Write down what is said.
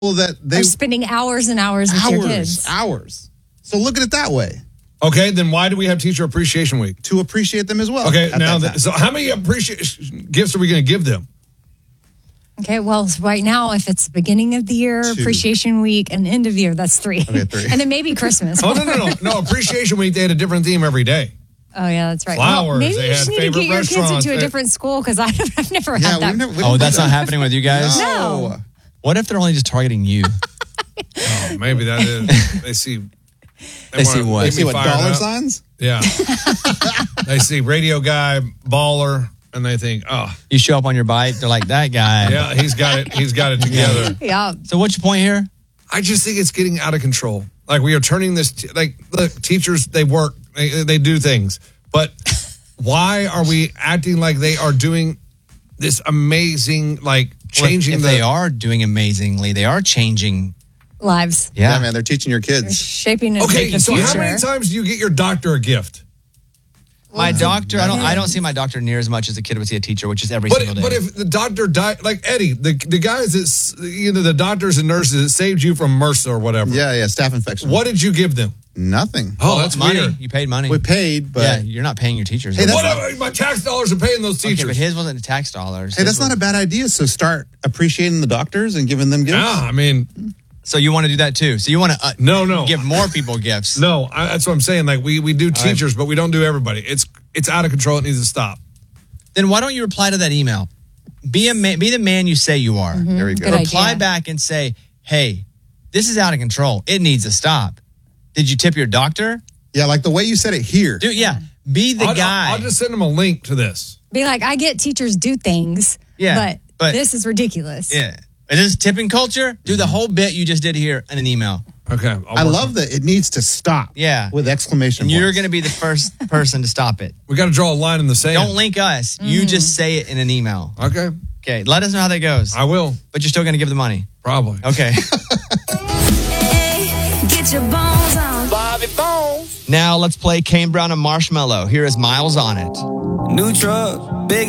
that they are spending hours and hours with your kids. Hours. So look at it that way. Okay, then why do we have Teacher Appreciation Week? To appreciate them as well. Okay, now, so how many appreciation gifts are we going to give them? Okay, well, right now, if it's beginning of the year, 2. Appreciation Week, and end of the year, that's 3. Okay, 3. And then maybe Christmas. Oh, no. Appreciation Week, they had a different theme every day. Oh, yeah, that's right. Flowers, well, maybe they you had just need to favorite get your kids restaurants. into a different school because I've never had that. That's not happening with you guys? No. What if they're only just targeting you? Oh, maybe that is. They see. They see what? They see what, dollar up. signs? Yeah. They see radio guy, baller, and they think, oh. You show up on your bike, they're like, that guy. Yeah, he's got it. He's got it together. Yeah. So what's your point here? I just think it's getting out of control. Like we are turning this, look, teachers, they work, they do things. But why are we acting like they are doing this amazing, changing if they are doing amazingly, they are changing lives. Yeah, man, they're teaching your kids. They're shaping it. Okay, so future. how many times do you get your doctor a gift? My doctor, I don't see my doctor near as much as a kid would see a teacher, which is every single day. But if the doctor died, like Eddie, the guys that, the doctors and nurses that saved you from MRSA or whatever. Yeah, staph infection. What did you give them? Nothing. Oh, that's money. weird. You paid money. We paid, but... Yeah, you're not paying your teachers. Hey, my tax dollars are paying those teachers. Okay, but his wasn't tax dollars. Hey, that's not a bad idea. So start appreciating the doctors and giving them gifts. Yeah, I mean... So you want to do that too? So you want to no give more people gifts? No, that's what I'm saying. Like we do teachers, but we don't do everybody. It's out of control. It needs to stop. Then why don't you reply to that email? Be the man you say you are. There we go. Good Reply idea. back and say, hey, this is out of control. It needs to stop. Did you tip your doctor? Yeah, like the way you said it here. Dude, yeah. Be the guy. I'll just send them a link to this. Be like, I get teachers do things, Yeah, but this is ridiculous. Yeah. Is this tipping culture? Do the whole bit you just did here in an email. Okay. I love that it needs to stop. Yeah. With exclamation And you're points. going to be the first person to stop it. We got to draw a line in the sand. Don't link us. You just say it in an email. Okay. Okay. Let us know how that goes. I will. But you're still going to give the money. Probably. Okay. Get your bones on. Bobby Bones. Now let's play Kane Brown and Marshmello. Here is Miles on It. New truck, big